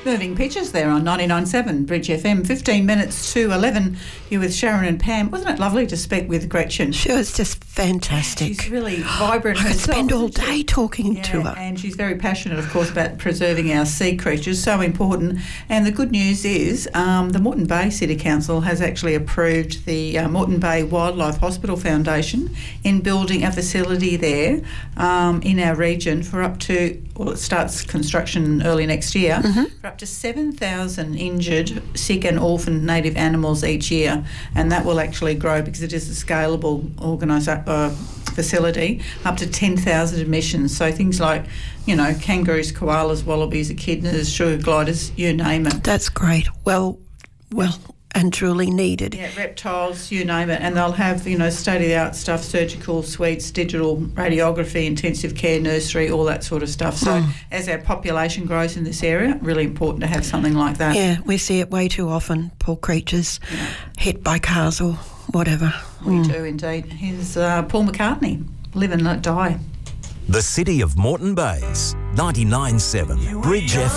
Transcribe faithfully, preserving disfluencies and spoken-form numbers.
Moving Pictures there on ninety-nine point seven Bridge F M. fifteen minutes to eleven. You're with Sharon and Pam. Wasn't it lovely to speak with Gretchen? She was just fantastic. She's really vibrant. I could herself, spend all isn't she? day talking Yeah, to her. and she's very passionate, of course, about preserving our sea creatures, so important. And the good news is um, the Moreton Bay City Council has actually approved the uh, Moreton Bay Wildlife Hospital Foundation in building a facility there um, in our region for up to, well, it starts construction early next year, Mm-hmm. for up to seven thousand injured, sick and orphaned native animals each year. And that will actually grow because it is a scalable organisa- uh, facility, up to ten thousand admissions. So things like, you know, kangaroos, koalas, wallabies, echidnas, sugar gliders, you name it. That's great. Well, well, and truly needed. Yeah, reptiles, you name it. And they'll have, you know, state-of-the-art stuff, surgical suites, digital radiography, intensive care, nursery, all that sort of stuff. So Mm. as our population grows in this area, really important to have something like that. Yeah, we see it way too often. Poor creatures Yeah. hit by cars or whatever. We Mm. do indeed. Here's uh, Paul McCartney, Live and Let Die. The City of Moreton Bays, ninety-nine point seven Bridge F M.